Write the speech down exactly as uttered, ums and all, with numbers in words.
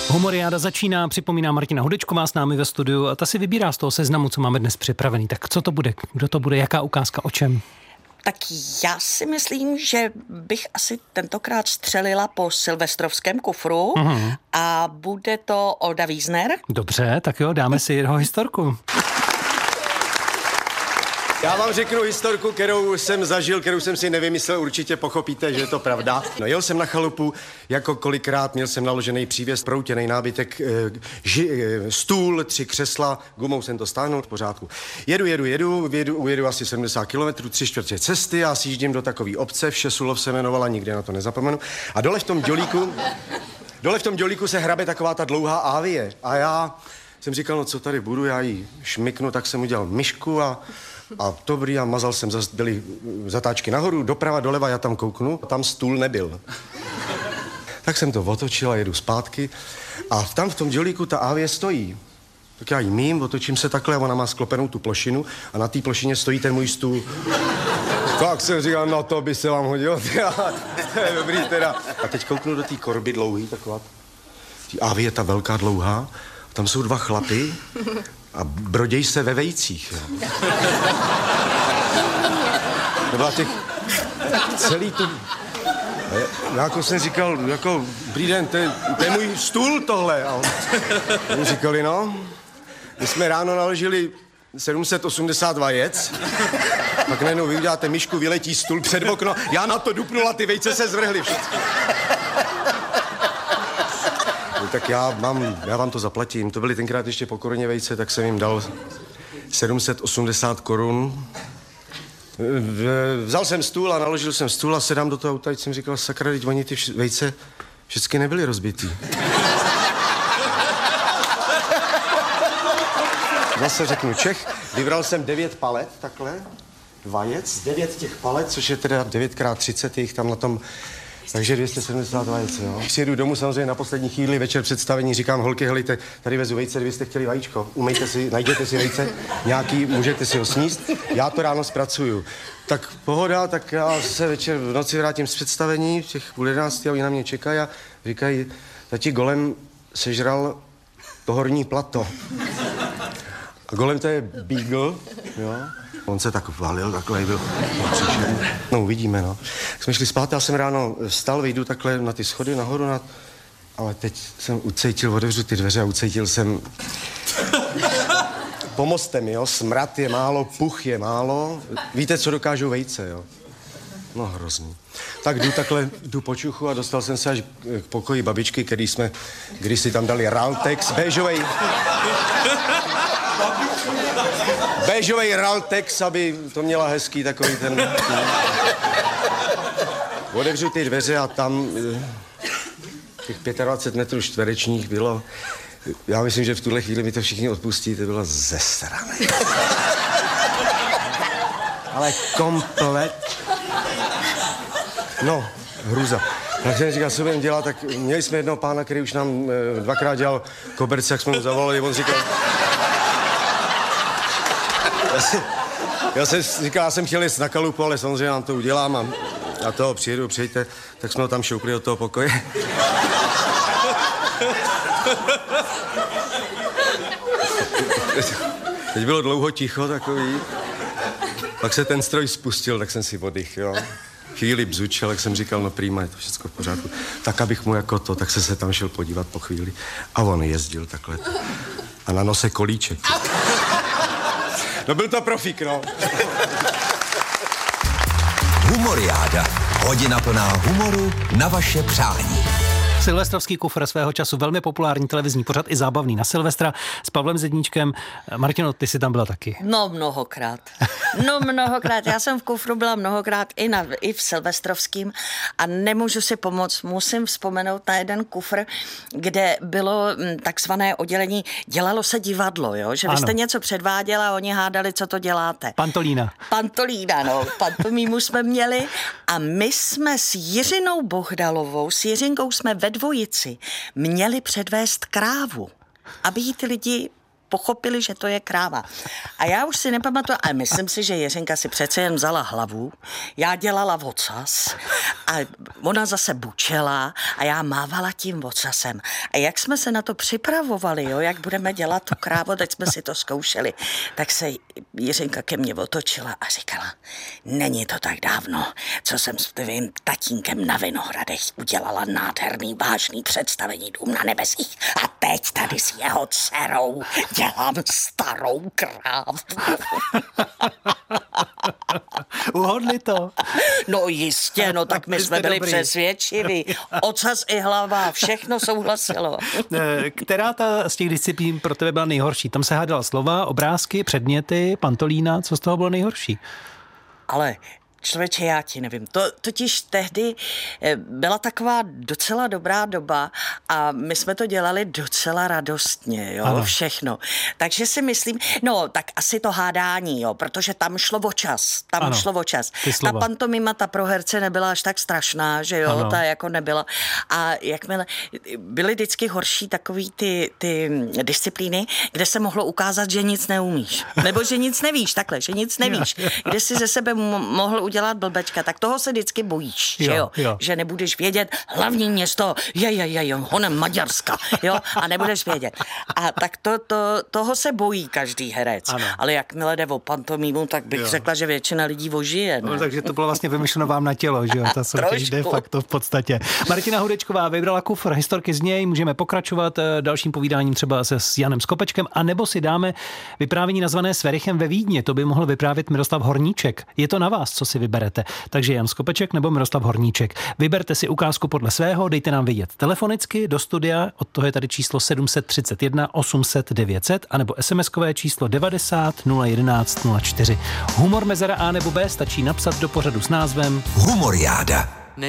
Humoriáda začíná, připomíná Martina Hudečková s námi ve studiu a ta si vybírá z toho seznamu, co máme dnes připravený. Tak co to bude? Kdo to bude? Jaká ukázka? O čem? Tak já si myslím, že bych asi tentokrát střelila po silvestrovském kufru mm-hmm. a bude to Olda Wiesner. Dobře, tak jo, dáme si jeho historku. Já vám řeknu historku, kterou jsem zažil, kterou jsem si nevymyslel, určitě pochopíte, že je to pravda. No, jel jsem na chalupu, jako kolikrát, měl jsem naložený přívěs, proutěnej nábytek, ži, stůl, tři křesla, gumou jsem to stáhnul v pořádku. Jedu, jedu, jedu, jedu ujedu asi sedmdesát kilometrů, tři čtvrtě cesty, já si jíždím do takové obce, Všesulov se jmenovala, nikdy na to nezapomenu. A dole v tom dělíku, dole v tom dělíku se hrabe taková ta dlouhá ávie. A já jsem říkal, no co tady budu, já jí šmyknu, tak jsem udělal myšku a A dobrý, a mazal jsem, zase byly zatáčky nahoru, doprava, doleva, já tam kouknu, tam stůl nebyl. Tak jsem to otočil a jedu zpátky a tam v tom dělíku ta ávě stojí. Tak já jí mím, otočím se takhle a ona má sklopenou tu plošinu a na té plošině stojí ten můj stůl. Tak jsem říkal, no to by se vám hodilo, to je dobrý teda. A teď kouknu do té korby dlouhý, taková, tý ávě je ta velká dlouhá, tam jsou dva chlapy a broděj se ve vejcích. Jo. To byla těch celý tu... Já jako jsem říkal, jako, dobrý den, to je, to je můj stůl tohle. A oni říkali, no, my jsme ráno naložili sedm set osmdesát vajec, pak najednou vy uděláte myšku, vyletí stůl před okno, já na to dupnul a ty vejce se zvrhly všechny. No, tak já, mám, já vám to zaplatím. To byly tenkrát ještě po koruně vejce, tak jsem jim dal sedm set osmdesát korun. Vzal jsem stůl a naložil jsem stůl a sedám do toho auta, jsem říkal, sakra, teď oni ty vejce všechny nebyly rozbitý. Zase řeknu Čech, vybral jsem devět palet, takhle, vajec, devět těch palet, což je teda devět krát třicet, jich tam na tom... Takže dvě stě sedmdesát vajec, jo. Přijedu domů samozřejmě na poslední chvíli, večer představení, říkám, holky, helejte, tady vezu vejce, kdybyste chtěli vajíčko, umejte si, najděte si vejce, nějaký, můžete si ho sníst, já to ráno zpracuju. Tak pohoda, tak já se večer v noci vrátím z představení, v těch půl jedenácti a oni na mě čekají a říkají, tati Golem sežral to horní plato. A Golem to je Beagle, jo. On se tak valil, takhle byl přišel. No, uvidíme, no. Tak jsme šli spát, já jsem ráno vstal, vyjdu takhle na ty schody nahoru, na... ale teď jsem ucítil, otevřu ty dveře a ucítil jsem... Pomozte mi, jo, smrad je málo, puch je málo. Víte, co dokážou vejce, jo? No, hrozný. Tak jdu takhle, jdu po čuchu a dostal jsem se až k pokoji babičky, který jsme, když si tam dali Raltex, béžovej... Béžovej Raltex, aby to měla hezký takový ten... Otevřu ty dveře a tam těch dvacet pět metrů čtverečních bylo... Já myslím, že v tuhle chvíli mi to všichni odpustí, to bylo zesrané. Ale komplet... No, hruza. Tak jsem říkal, co budeme dělat, tak měli jsme jednoho pána, který už nám e, dvakrát dělal koberce, jak jsme mu zavolali, on říkal... Já jsem, já jsem říkal, já jsem chtěl jít na chalupu, ale samozřejmě nám to udělám a, a toho přijedu, přijďte, tak jsme ho tam šoupli do toho pokoje. Teď bylo dlouho ticho takový, pak se ten stroj spustil, tak jsem si oddych, jo. Chvíli bzučel, jak jsem říkal, no prýma, je to všechno v pořádku. Tak abych mu jako to, tak se se tam šel podívat po chvíli. A on jezdil takhle. A na nose kolíček. No byl to profík, no. Humoriáda. Hodina plná humoru na vaše přání. Silvestrovský kufr, svého času velmi populární televizní pořad i zábavný na Silvestra s Pavlem Zedníčkem. Martino, ty jsi tam byla taky. No mnohokrát. No mnohokrát. Já jsem v kufru byla mnohokrát i, na, i v silvestrovským a nemůžu si pomoct. Musím vzpomenout na jeden kufr, kde bylo takzvané oddělení, dělalo se divadlo, jo? Že vy jste něco předváděla a oni hádali, co to děláte. Pantolína. Pantolína, no. Pantomímu jsme měli a my jsme s Jiřinou Bohdalovou, s Jiřinkou jsme ve dvojici měli předvést krávu, aby jí ty lidi pochopili, že to je kráva. A já už si nepamatuju, ale myslím si, že Jiřinka si přece jen vzala hlavu, já dělala vocas a ona zase bučela a já mávala tím vocasem. A jak jsme se na to připravovali, jo, jak budeme dělat tu krávu, teď jsme si to zkoušeli, tak se Jiřinka ke mně otočila a říkala, není to tak dávno, co jsem s tvým tatínkem na Vinohradech udělala nádherný, vážný představení Dům na nebesích a teď tady s jeho dcerou dělám starou krávu. Uhodli to? No jistě, no tak my jsme byli přesvědčiví. Ocas i hlava, všechno souhlasilo. Která ta z těch disciplín pro tebe byla nejhorší? Tam se hádala slova, obrázky, předměty, pantolína, co z toho bylo nejhorší? Ale člověče, já ti nevím. To totiž tehdy byla taková docela dobrá doba a my jsme to dělali docela radostně, jo, ano. Všechno. Takže si myslím, no, tak asi to hádání, jo, protože tam šlo o čas, tam ano, šlo o čas. Ta pantomima, ta pro herce nebyla až tak strašná, že jo, ano. Ta jako nebyla. A jakmile, byly vždycky horší takový ty, ty disciplíny, kde se mohlo ukázat, že nic neumíš. Nebo že nic nevíš, takhle, že nic nevíš. Kde si ze sebe mohl udělat blbečka, tak toho se vždycky bojíš, jo, že jo? jo? Že nebudeš vědět hlavní město, je, je, je, je, honem Maďarska, jo? A nebudeš vědět. A tak to, to, toho se bojí každý herec. Ano. Ale jakmile jde o pantomimu, tak bych jo. řekla, že většina lidí ožije. No, takže to bylo vlastně vymyšleno vám na tělo, že jo? Ta soutěž de facto v podstatě. Martina Hudečková vybrala kufr, historky z něj, můžeme pokračovat dalším povídáním třeba se s Janem Skopečkem, anebo si dáme vyprávění nazvané Sverichem ve Vídni. To by mohl vyprávět Miroslav Horníček. Je to na vás, co si vyberete. Takže Jan Skopeček nebo Miroslav Horníček. Vyberte si ukázku podle svého, dejte nám vědět telefonicky do studia, od toho je tady číslo sedm set třicet jedna osm set devět set, anebo SMSkové číslo devadesát nula jedenáct nula čtyři. Humor mezera A nebo B stačí napsat do pořadu s názvem Humoriáda.